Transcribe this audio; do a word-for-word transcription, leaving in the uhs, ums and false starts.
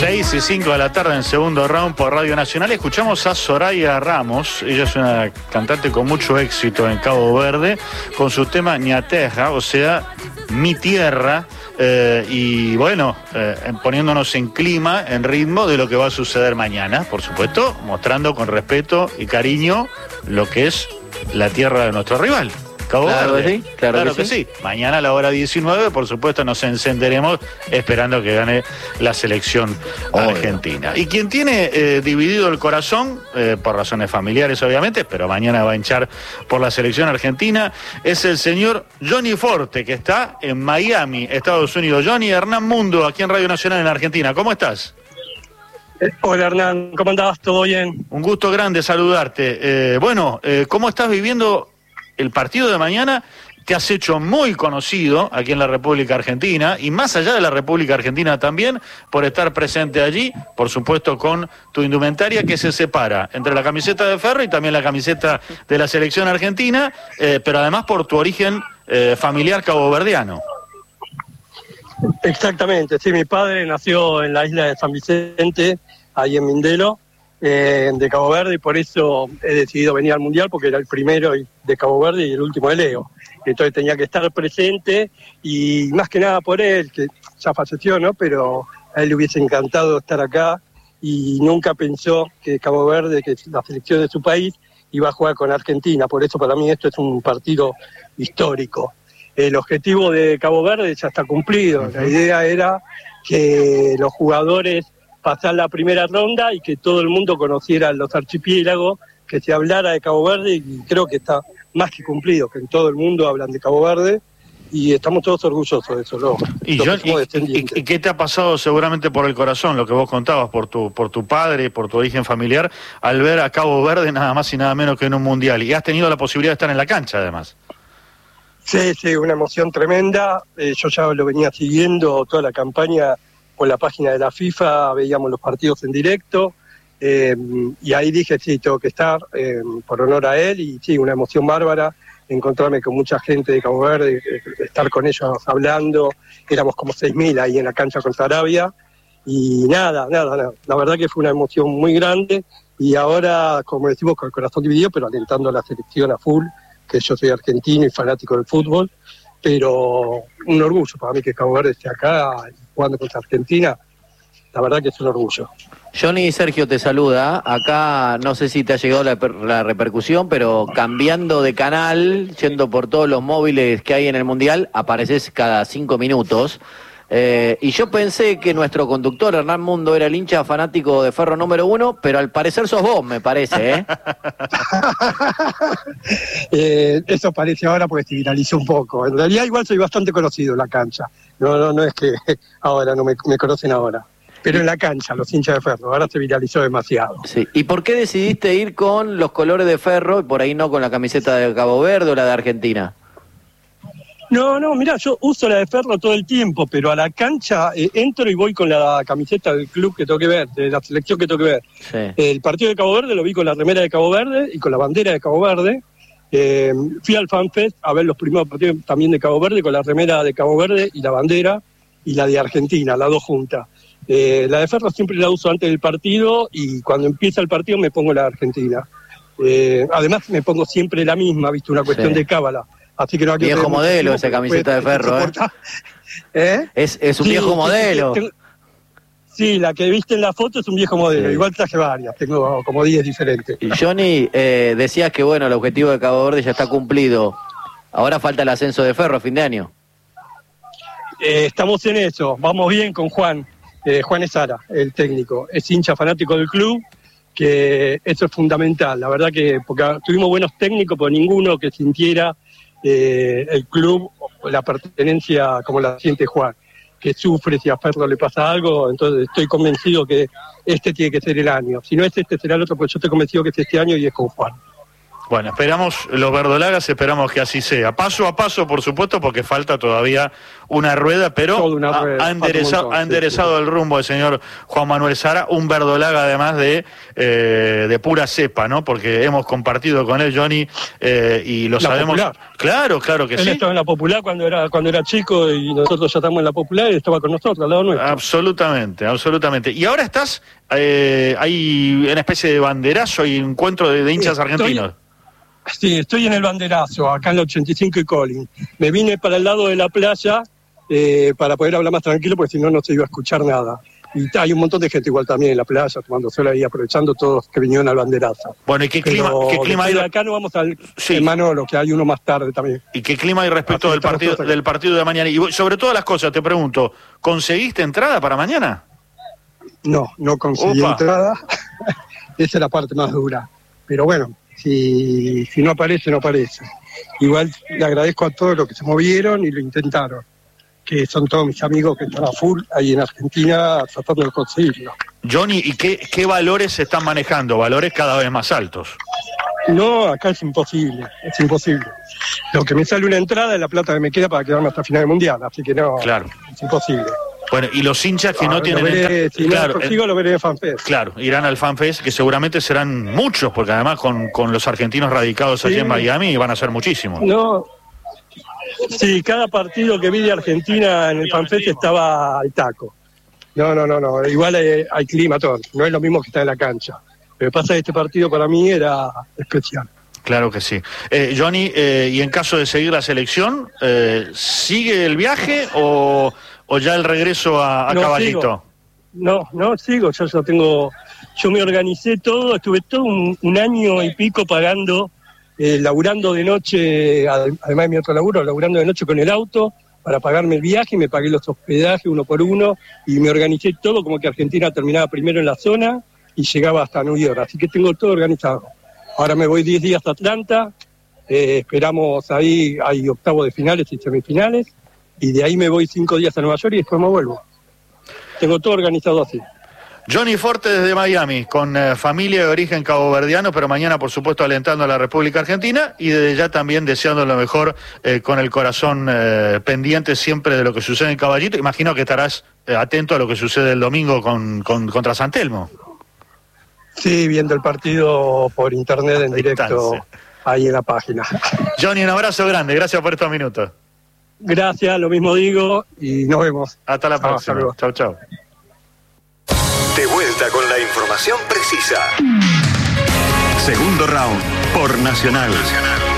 seis y cinco de la tarde en segundo round por Radio Nacional. Escuchamos a Soraya Ramos. Ella es una cantante con mucho éxito en Cabo Verde, con su tema Ña Terra, o sea, mi tierra. Eh, y bueno, eh, poniéndonos en clima, en ritmo de lo que va a suceder mañana, por supuesto, mostrando con respeto y cariño lo que es la tierra de nuestro rival. Cabo Claro Verde. que sí, claro, claro que, que sí. sí. Mañana a la hora diecinueve, por supuesto, nos encenderemos esperando que gane la selección Obvio. argentina. Y quien tiene eh, dividido el corazón, eh, por razones familiares obviamente, pero mañana va a hinchar por la selección argentina, es el señor Johnny Forte, que está en Miami, Estados Unidos. Johnny, Hernán Mundo, aquí en Radio Nacional en Argentina. ¿Cómo estás? Eh, hola Hernán, ¿cómo andás? ¿Todo bien? Un gusto grande saludarte. Eh, bueno, eh, ¿cómo estás viviendo el partido de mañana? Te has hecho muy conocido aquí en la República Argentina y más allá de la República Argentina también por estar presente allí, por supuesto con tu indumentaria que se separa entre la camiseta de Ferro y también la camiseta de la selección argentina, eh, pero además por tu origen eh, familiar caboverdiano. Exactamente, sí, mi padre nació en la isla de San Vicente, ahí en Mindelo, eh, de Cabo Verde, y por eso he decidido venir al Mundial, porque era el primero de Cabo Verde y el último de Leo. Entonces tenía que estar presente, y más que nada por él, que ya falleció, ¿no? Pero a él le hubiese encantado estar acá, y nunca pensó que Cabo Verde, que es la selección de su país, iba a jugar con Argentina. Por eso para mí esto es un partido histórico. El objetivo de Cabo Verde ya está cumplido. La idea era que los jugadores pasaran la primera ronda y que todo el mundo conociera los archipiélagos, que se hablara de Cabo Verde, y creo que está más que cumplido, que en todo el mundo hablan de Cabo Verde y estamos todos orgullosos de eso. ¿No? ¿Y, yo, y, y, ¿Y qué te ha pasado seguramente por el corazón, lo que vos contabas, por tu, por tu padre, por tu origen familiar, al ver a Cabo Verde nada más y nada menos que en un mundial? Y has tenido la posibilidad de estar en la cancha además. Sí, sí, una emoción tremenda. Eh, yo ya lo venía siguiendo toda la campaña por la página de la FIFA, veíamos los partidos en directo, eh, y ahí dije, sí, tengo que estar, eh, por honor a él, y sí, una emoción bárbara, encontrarme con mucha gente de Cabo Verde, eh, estar con ellos hablando, éramos como seis mil ahí en la cancha contra Arabia, y nada, nada, nada, la verdad que fue una emoción muy grande, y ahora, como decimos, con el corazón dividido, pero alentando a la selección a full, que yo soy argentino y fanático del fútbol, pero un orgullo para mí que Cabo Verde esté acá jugando contra Argentina, la verdad que es un orgullo. Johnny, Sergio te saluda. Acá no sé si te ha llegado la, la repercusión, pero cambiando de canal, yendo por todos los móviles que hay en el Mundial, apareces cada cinco minutos. Eh, y yo pensé que nuestro conductor, Hernán Mundo, era el hincha fanático de Ferro número uno, pero al parecer sos vos, me parece, ¿eh? eh, eso parece ahora porque se viralizó un poco. En realidad igual soy bastante conocido en la cancha. No, no, no es que ahora no me, me conocen ahora. Pero en la cancha, los hinchas de Ferro, ahora se viralizó demasiado. Sí. ¿Y por qué decidiste ir con los colores de Ferro y por ahí no con la camiseta de Cabo Verde o la de Argentina? No, no, mirá, yo uso la de Ferro todo el tiempo, pero a la cancha eh, entro y voy con la camiseta del club que tengo que ver, de la selección que tengo que ver. Sí. El partido de Cabo Verde lo vi con la remera de Cabo Verde y con la bandera de Cabo Verde. Eh, fui al FanFest a ver los primeros partidos también de Cabo Verde con la remera de Cabo Verde y la bandera, y la de Argentina, las dos juntas. Eh, la de Ferro siempre la uso antes del partido, y cuando empieza el partido me pongo la de Argentina. Eh, además me pongo siempre la misma, viste, una cuestión Sí. de cábala. Así que no hay que viejo modelo esa camiseta de Ferro, ¿eh? ¿eh? Es, es un Sí, viejo sí, modelo. Sí, tengo, sí, la que viste en la foto es un viejo modelo. Sí. Igual traje varias, tengo como diez diferentes. Y Johnny, eh, decías que bueno, el objetivo de Cabo Verde ya está cumplido. Ahora falta el ascenso de Ferro a fin de año. Eh, estamos en eso, vamos bien con Juan. Eh, Juan Esara, el técnico. Es hincha fanático del club, que eso es fundamental. La verdad que porque tuvimos buenos técnicos, pero ninguno que sintiera Eh, el club, la pertenencia como la siente Juan, que sufre si a Ferro le pasa algo. Entonces estoy convencido que este tiene que ser el año. Si no es este, será el otro, porque yo estoy convencido que es este año y es con Juan. Bueno, esperamos, los verdolagas, esperamos que así sea. Paso a paso, por supuesto, porque falta todavía una rueda, pero una rueda, ha, ha enderezado, montón, ha enderezado sí, sí. el rumbo el señor Juan Manuel Sara, un verdolaga además de, eh, de pura cepa, ¿no? Porque hemos compartido con él, Johnny, eh, y lo la sabemos. Popular. Claro, claro que él sí. Él estaba en la Popular cuando era, cuando era chico y nosotros ya estamos en la Popular y estaba con nosotros, al lado nuestro. Absolutamente, absolutamente. Y ahora estás, eh, hay una especie de banderazo y encuentro de, de hinchas Estoy... argentinos. Sí, estoy en el banderazo, acá en la ochenta y cinco y Collins. Me vine para el lado de la playa eh, para poder hablar más tranquilo, porque si no, no se iba a escuchar nada. Y hay un montón de gente igual también en la playa, tomando sol ahí, aprovechando todos que vinieron al banderazo. Bueno, ¿y qué clima, ¿qué clima hay? De acá no vamos al sí. Manolo, que hay uno más tarde también. ¿Y qué clima hay respecto del partido, del partido de mañana? Y sobre todas las cosas, te pregunto, ¿conseguiste entrada para mañana? No, no conseguí Opa. entrada. Esa es la parte más dura. Pero bueno. Si, si no aparece, no aparece. Igual le agradezco a todos los que se movieron y lo intentaron, que son todos mis amigos que están a full ahí en Argentina tratando de conseguirlo. Johnny, ¿y qué, qué valores se están manejando? Valores cada vez más altos. No, acá es imposible, es imposible. Lo que me sale una entrada es la plata que me queda para quedarme hasta final del mundial, así que no, claro. Es imposible. Bueno, y los hinchas que ah, no tienen... Veré, si claro, no consigo, lo veré en FanFest. Claro, irán al FanFest, que seguramente serán muchos, porque además con, con los argentinos radicados sí. allí en Miami van a ser muchísimos. No, sí, cada partido que vi de Argentina en el FanFest estaba al taco. No, no, no, no, igual hay, hay clima todo, no es lo mismo que está en la cancha. Lo que pasa es que este partido para mí era especial. Claro que sí. Eh, Johnny, eh, y en caso de seguir la selección, eh, ¿sigue el viaje o, o ya el regreso a, a no, Caballito? Sigo. No, no, sigo, yo ya tengo, yo me organicé todo, estuve todo un, un año y pico pagando, eh, laburando de noche, además de mi otro laburo, laburando de noche con el auto, para pagarme el viaje, me pagué los hospedajes uno por uno, y me organicé todo como que Argentina terminaba primero en la zona y llegaba hasta New York, así que tengo todo organizado. Ahora me voy diez días a Atlanta, eh, esperamos ahí, hay octavos de finales y semifinales, y de ahí me voy cinco días a Nueva York y después me vuelvo. Tengo todo organizado así. Johnny Forte desde Miami, con eh, familia de origen caboverdiano, pero mañana por supuesto alentando a la República Argentina y desde ya también deseando lo mejor eh, con el corazón eh, pendiente siempre de lo que sucede en Caballito. Imagino que estarás eh, atento a lo que sucede el domingo con, con, contra San Telmo. Sí, viendo el partido por internet en directo ahí en la página. Johnny, un abrazo grande, gracias por estos minutos. Gracias, lo mismo digo y nos vemos. Hasta la próxima. Chau, chau. De vuelta con la información precisa. Segundo round por Nacional. Nacional.